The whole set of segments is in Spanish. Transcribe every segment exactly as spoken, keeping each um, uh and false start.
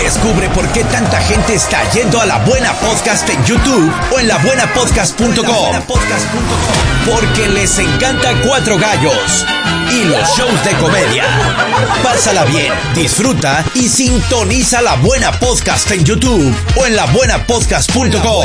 Descubre por qué tanta gente está yendo a La Buena Podcast en YouTube o en la buena podcast punto com. Porque les encanta Cuatro Gallos y los shows de comedia. Pásala bien, disfruta y sintoniza La Buena Podcast en YouTube o en la buena podcast punto com.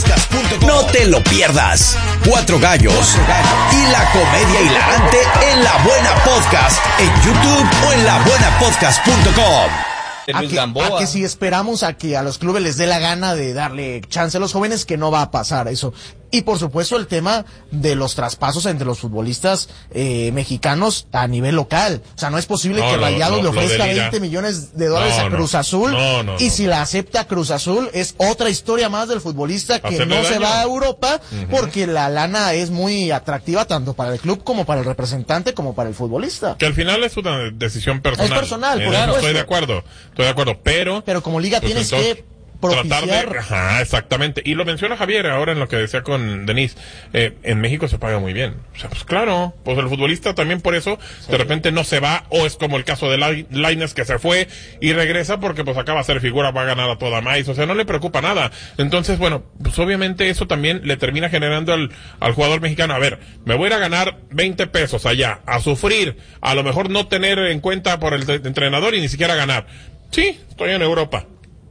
No te lo pierdas. Cuatro Gallos y la comedia hilarante en La Buena Podcast en YouTube o en la buena podcast punto com. A que, a que si esperamos a que a los clubes les dé la gana de darle chance a los jóvenes, que no va a pasar eso. Y por supuesto el tema de los traspasos entre los futbolistas eh, mexicanos a nivel local. O sea, no es posible no, que Rayados le ofrezca veinte millones de dólares no, a Cruz no, Azul no, no, y no. si la acepta Cruz Azul es otra historia más del futbolista que no se va a Europa uh-huh. porque la lana es muy atractiva tanto para el club como para el representante como para el futbolista. Que al final es una decisión personal. Es personal, eh, claro. Estoy de acuerdo, estoy de acuerdo, pero... Pero como liga pues tienes entonces, que... Tratar de, ajá, exactamente, y lo menciona Javier ahora en lo que decía con Denise, eh, en México se paga muy bien, o sea, pues claro, pues el futbolista también por eso sí. de repente no se va, o es como el caso de Lainez que se fue y regresa porque pues acaba de ser figura, va a ganar a toda maíz, o sea, no le preocupa nada, entonces bueno, pues obviamente eso también le termina generando al, al jugador mexicano, a ver, me voy a ir a ganar veinte pesos allá, a sufrir, a lo mejor no tener en cuenta por el entrenador y ni siquiera ganar, sí, estoy en Europa,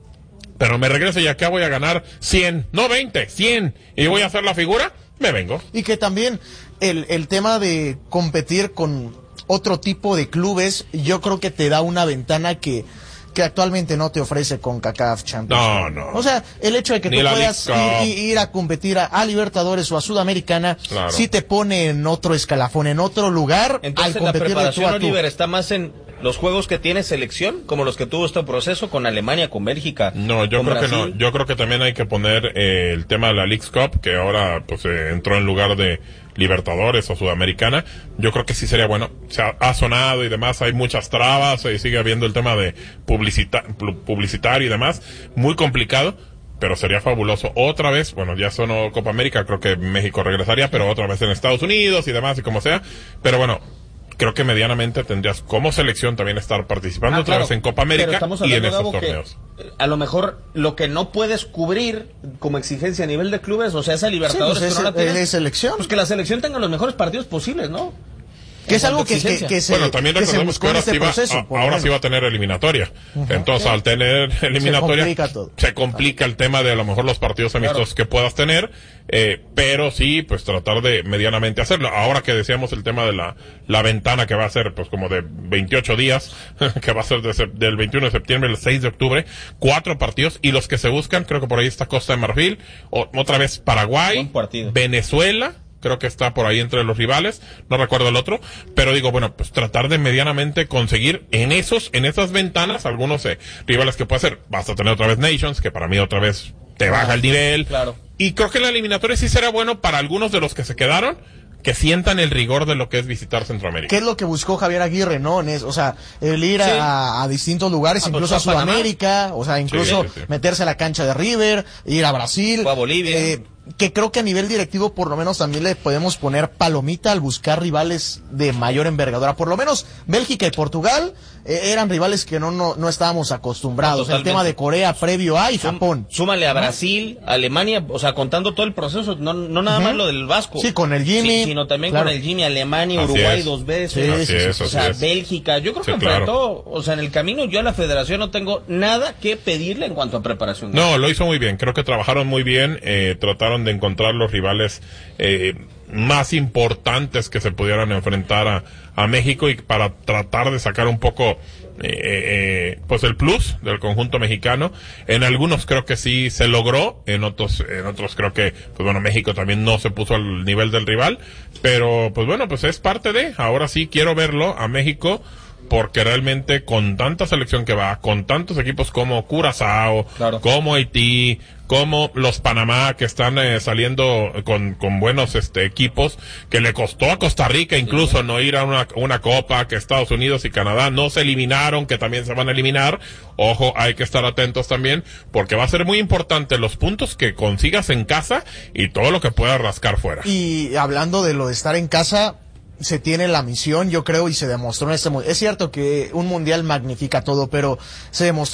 pero me regreso y acá voy a ganar cien, no veinte, cien, y voy a hacer la figura, me vengo. Y que también el, el tema de competir con otro tipo de clubes, yo creo que te da una ventana que, que actualmente no te ofrece con CONCACAF Champions. No, no. O sea, el hecho de que Ni tú puedas ir, ir, ir a competir a, a Libertadores o a Sudamericana, claro. sí te pone en otro escalafón, en otro lugar. Entonces al la competir preparación, de tú a tú. Oliver, está más en los juegos que tiene selección, como los que tuvo este proceso con Alemania, con Bélgica. No, yo creo Brasil. que no. Yo creo que también hay que poner eh, el tema de la Leagues Cup, que ahora pues eh, entró en lugar de Libertadores o Sudamericana. Yo creo que sí sería bueno. O sea, ha sonado y demás, hay muchas trabas, y sigue habiendo el tema de publicita publicitario y demás, muy complicado. Pero sería fabuloso. Otra vez, bueno, ya sonó Copa América, creo que México regresaría, pero otra vez en Estados Unidos y demás, y como sea. Pero bueno, creo que medianamente tendrías como selección también estar participando ah, otra claro. vez en Copa América y en esos torneos. A lo mejor lo que no puedes cubrir como exigencia a nivel de clubes, o sea, esa Libertadores sí, pues que no la tienes, es selección. Pues que la selección tenga los mejores partidos posibles, ¿no? Que es algo que, que, que se bueno, también recordemos que ahora, este sí, va, proceso, a, ahora sí va a tener eliminatoria. Uh-huh. Entonces, al tener eliminatoria, se complica, todo. Se complica el tema de a lo mejor los partidos amistosos claro. que puedas tener, eh, pero sí, pues tratar de medianamente hacerlo. Ahora que decíamos el tema de la, la ventana que va a ser, pues como de veintiocho días, que va a ser de, del veintiuno de septiembre al seis de octubre, cuatro partidos, y los que se buscan, creo que por ahí está Costa de Marfil, o, otra vez Paraguay, Venezuela, creo que está por ahí entre los rivales, no recuerdo el otro, pero digo, bueno, pues tratar de medianamente conseguir en esos, en esas ventanas, algunos eh, rivales que puede ser, vas a tener otra vez Nations, que para mí otra vez te baja el nivel, claro. y creo que la eliminatoria sí será bueno para algunos de los que se quedaron, que sientan el rigor de lo que es visitar Centroamérica. ¿Qué es lo que buscó Javier Aguirre, no? O sea, el ir sí. a, a distintos lugares, ah, incluso pues a Sudamérica, Panamá. O sea, incluso sí, sí, sí. meterse a la cancha de River, ir a Brasil. O a Bolivia. Eh, que creo que a nivel directivo por lo menos también le podemos poner palomita al buscar rivales de mayor envergadura. Por lo menos Bélgica y Portugal eh, eran rivales que no, no, no estábamos acostumbrados. No, el tema de Corea previo a y Sum, Japón. Súmale a Brasil, Alemania, o sea, contando todo el proceso, no, no nada uh-huh. más lo del Vasco. Sí, con el Jimmy. Sí, sino también claro. con el Jimmy, Alemania, así Uruguay es. dos veces. Sí, sí, sí, o sea, es. Bélgica. Yo creo sí, que claro. enfrentó, o sea, en el camino yo a la federación no tengo nada que pedirle en cuanto a preparación. No, lo hizo muy bien. Creo que trabajaron muy bien, eh, trataron de encontrar los rivales eh, más importantes que se pudieran enfrentar a, a México y para tratar de sacar un poco eh, eh, pues el plus del conjunto mexicano. En algunos creo que sí se logró, en otros en otros creo que pues bueno, México también no se puso al nivel del rival, pero pues bueno, pues es parte de, ahora sí quiero verlo a México, porque realmente con tanta selección que va, con tantos equipos como Curazao, claro. como Haití, como los Panamá que están eh, saliendo con, con buenos este equipos, que le costó a Costa Rica incluso sí. no ir a una, una copa, que Estados Unidos y Canadá no se eliminaron, que también se van a eliminar. Ojo, hay que estar atentos también, porque va a ser muy importante los puntos que consigas en casa y todo lo que puedas rascar fuera. Y hablando de lo de estar en casa, se tiene la misión, yo creo, y se demostró en este mundial. Es cierto que un mundial magnifica todo, pero se demostró